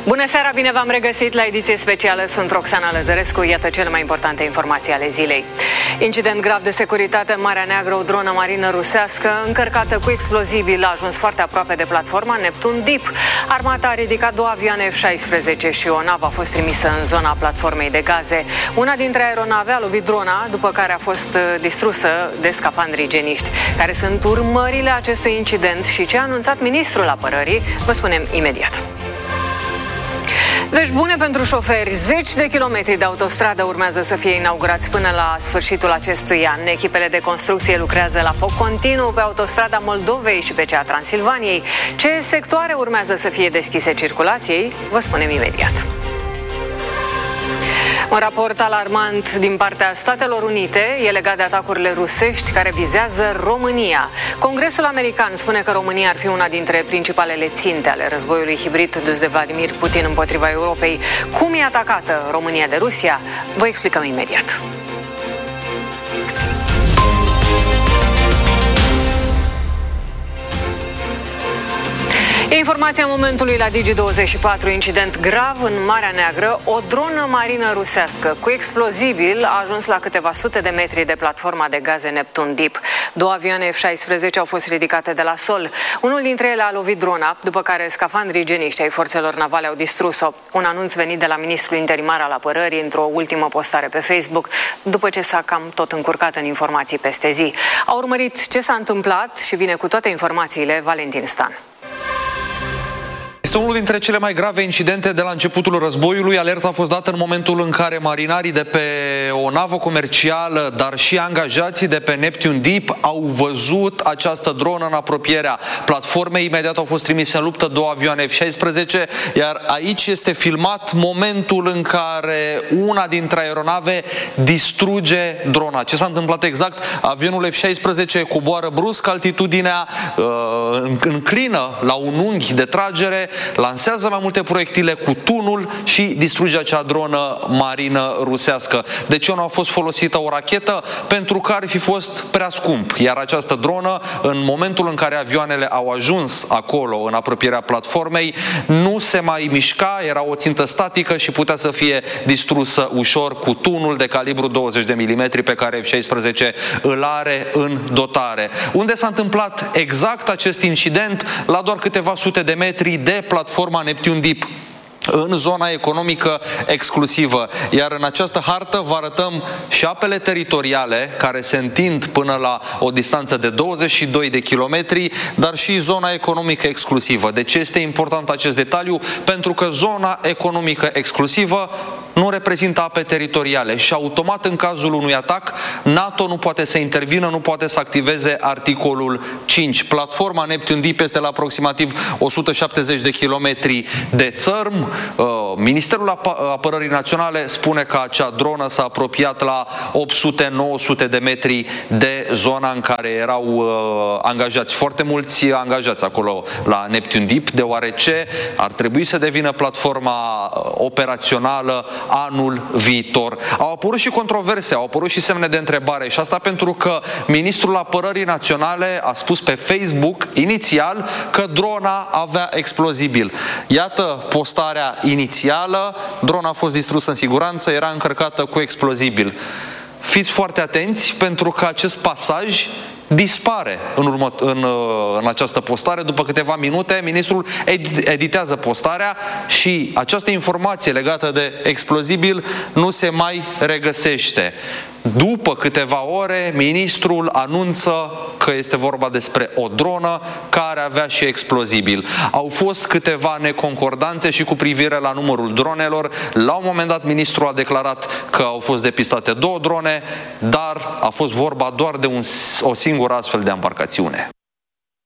Bună seara, bine v-am regăsit la ediție specială. Sunt Roxana Lăzărescu, iată cele mai importante informații ale zilei. Incident grav de securitate în Marea Neagră, o dronă marină rusească încărcată cu explozibil a ajuns foarte aproape de platforma Neptun Deep. Armata a ridicat 2 avioane F-16 și o navă a fost trimisă în zona platformei de gaze. Una dintre aeronave a lovit drona, după care a fost distrusă de scafandri igieniști. Care sunt urmările acestui incident și ce a anunțat ministrul apărării, vă spunem imediat. Vești bune pentru șoferi. 10 de kilometri de autostradă urmează să fie inaugurați până la sfârșitul acestui an. Echipele de construcție lucrează la foc continuu pe autostrada Moldovei și pe cea a Transilvaniei. Ce sectoare urmează să fie deschise circulației? Vă spunem imediat. Un raport alarmant din partea Statelor Unite e legat de atacurile rusești care vizează România. Congresul american spune că România ar fi una dintre principalele ținte ale războiului hibrid dus de Vladimir Putin împotriva Europei. Cum e atacată România de Rusia? Vă explicăm imediat. E informația momentului la Digi24. Incident grav în Marea Neagră. O dronă marină rusească cu explozibil a ajuns la câteva sute de metri de platforma de gaze Neptun Deep. 2 avioane F-16 au fost ridicate de la sol. Unul dintre ele a lovit drona, după care scafandrii igieniști ai forțelor navale au distrus-o. Un anunț venit de la ministrul interimar al apărării într-o ultimă postare pe Facebook, după ce s-a cam tot încurcat în informații peste zi. A urmărit ce s-a întâmplat și vine cu toate informațiile Valentin Stan. Este unul dintre cele mai grave incidente de la începutul războiului. Alerta a fost dată în momentul în care marinarii de pe o navă comercială, dar și angajații de pe Neptun Deep au văzut această dronă în apropierea platformei. Imediat au fost trimise în luptă 2 avioane F-16, iar aici este filmat momentul în care una dintre aeronave distruge drona. Ce s-a întâmplat exact? Avionul F-16 coboară brusc, altitudinea înclină la un unghi de tragere, lansează mai multe proiectile cu tunul și distruge acea dronă marină rusească. De ce nu a fost folosită o rachetă? Pentru că ar fi fost prea scump. Iar această dronă, în momentul în care avioanele au ajuns acolo, în apropierea platformei, nu se mai mișca, era o țintă statică și putea să fie distrusă ușor cu tunul de calibru 20 de mm pe care F-16 îl are în dotare. Unde s-a întâmplat exact acest incident? La doar câteva sute de metri de platforma Neptun Deep, în zona economică exclusivă. Iar în această hartă vă arătăm și apele teritoriale care se întind până la o distanță de 22 de kilometri, dar și zona economică exclusivă. De ce este important acest detaliu? Pentru că zona economică exclusivă nu reprezintă ape teritoriale și automat în cazul unui atac NATO nu poate să intervină, nu poate să activeze articolul 5. Platforma Neptun Deep este la aproximativ 170 de kilometri de țărm. Ministerul Apărării Naționale spune că acea dronă s-a apropiat la 800-900 de metri de zona în care erau angajați. Foarte mulți angajați acolo la Neptun Deep, deoarece ar trebui să devină platforma operațională anul viitor. Au apărut și controverse, au apărut și semne de întrebare și asta pentru că Ministrul Apărării Naționale a spus pe Facebook inițial că drona avea explozibil. Iată postarea inițială, drona a fost distrusă în siguranță, era încărcată cu explozibil. Fiți foarte atenți pentru că acest pasaj dispare în această postare. După câteva minute, ministrul editează postarea și această informație legată de explozibil nu se mai regăsește. După câteva ore, ministrul anunță că este vorba despre o dronă care avea și explozibil. Au fost câteva neconcordanțe și cu privire la numărul dronelor. La un moment dat, ministrul a declarat că au fost depistate 2 drone, dar a fost vorba doar de o singură astfel de embarcațiune.